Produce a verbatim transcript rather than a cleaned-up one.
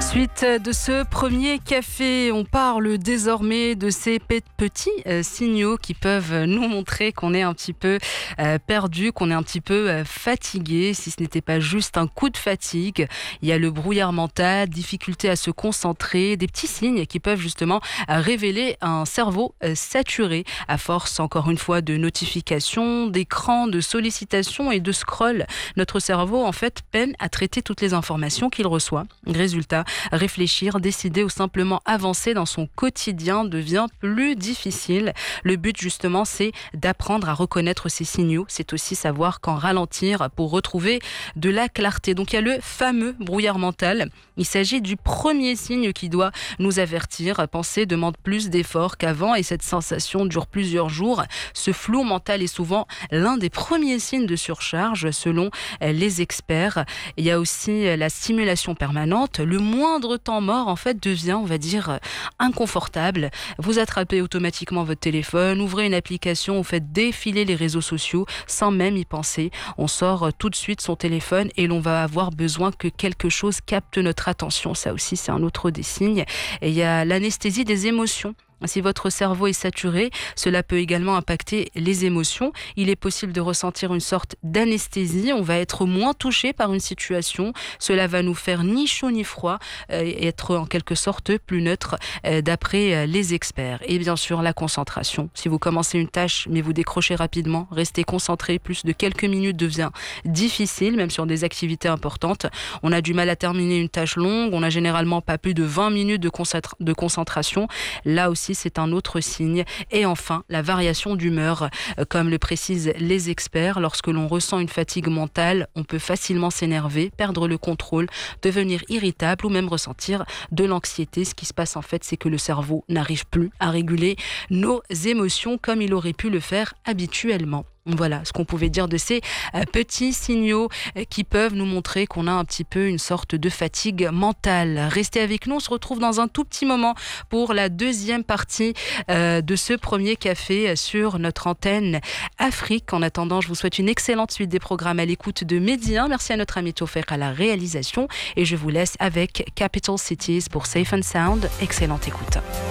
Suite de ce premier café, on parle désormais de ces petits euh, signaux qui peuvent nous montrer qu'on est un petit peu euh, perdu, qu'on est un petit peu euh, fatigué. Si ce n'était pas juste un coup de fatigue, il y a le brouillard mental, difficulté à se concentrer, des petits signes qui peuvent justement euh, révéler un cerveau euh, saturé à force, encore une fois, de notifications, d'écrans, de sollicitations et de scroll. Notre cerveau, en fait, peine à traiter toutes les informations qu'il reçoit. Résultat, réfléchir, décider ou simplement avancer dans son quotidien devient plus difficile. Le but justement, c'est d'apprendre à reconnaître ces signaux. C'est aussi savoir quand ralentir pour retrouver de la clarté. Donc il y a le fameux brouillard mental. Il s'agit du premier signe qui doit nous avertir. Penser demande plus d'efforts qu'avant et cette sensation dure plusieurs jours. Ce flou mental est souvent l'un des premiers signes de surcharge selon les experts. Il y a aussi la stimulation permanente. Le moindre temps mort, en fait, devient, on va dire, inconfortable. Vous attrapez automatiquement votre téléphone, ouvrez une application, vous faites défiler les réseaux sociaux sans même y penser. On sort tout de suite son téléphone et l'on va avoir besoin que quelque chose capte notre attention. Ça aussi, c'est un autre des signes. Et il y a l'anesthésie des émotions. Si votre cerveau est saturé, cela peut également impacter les émotions. Il est possible de ressentir une sorte d'anesthésie. On va être moins touché par une situation. Cela va nous faire ni chaud ni froid euh, et être en quelque sorte plus neutre euh, d'après euh, les experts. Et bien sûr, la concentration. Si vous commencez une tâche mais vous décrochez rapidement, rester concentré plus de quelques minutes devient difficile, même sur des activités importantes. On a du mal à terminer une tâche longue. On n'a généralement pas plus de vingt minutes de, concentra- de concentration. Là aussi, c'est un autre signe. Et enfin, la variation d'humeur. Comme le précisent les experts, lorsque l'on ressent une fatigue mentale, on peut facilement s'énerver, perdre le contrôle, devenir irritable ou même ressentir de l'anxiété. Ce qui se passe en fait, c'est que le cerveau n'arrive plus à réguler nos émotions comme il aurait pu le faire habituellement. Voilà ce qu'on pouvait dire de ces euh, petits signaux euh, qui peuvent nous montrer qu'on a un petit peu une sorte de fatigue mentale. Restez avec nous, on se retrouve dans un tout petit moment pour la deuxième partie euh, de ce premier café sur notre antenne Afrique. En attendant, je vous souhaite une excellente suite des programmes à l'écoute de Medi un. Merci à notre ami Tofek à la réalisation et je vous laisse avec Capital Cities pour Safe and Sound. Excellente écoute.